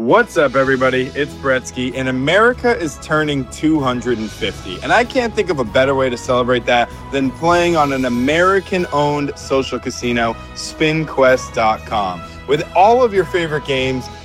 What's up, everybody? It's Bretsky, and America is turning 250. And I can't think of a better way to celebrate that than playing on an American-owned social casino, SpinQuest.com. With all of your favorite games,